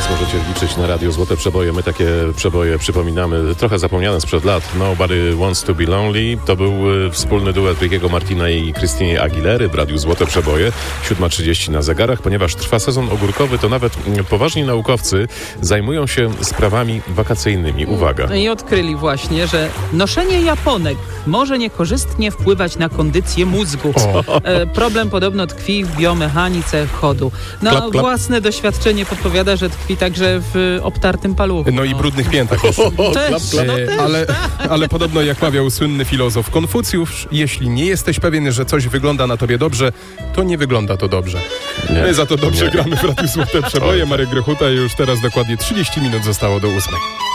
teraz możecie liczyć na radio Złote Przeboje. My takie przeboje przypominamy, trochę zapomniane sprzed lat. Nobody Wants to Be Lonely. To był wspólny duet Rickiego Martina i Christiny Aguilery w radiu Złote Przeboje. 7:30 na zegarach. Ponieważ trwa sezon ogórkowy, to nawet poważni naukowcy zajmują się sprawami wakacyjnymi. Uwaga. I odkryli właśnie, że noszenie japonek może niekorzystnie wpływać na kondycję mózgu. Problem podobno tkwi w biomechanice chodu. Klap. Własne doświadczenie podpowiada, że tkwi także w obtartym paluchu. No i brudnych piętach jeszcze. Też, Ale podobno jak mawiał słynny filozof Konfucjusz, jeśli nie jesteś pewien, że coś wygląda na tobie dobrze, to nie wygląda to dobrze. My za to dobrze gramy w Radiu Złote Przeboje. Marek Grechuta, już teraz dokładnie 30 minut zostało do 8.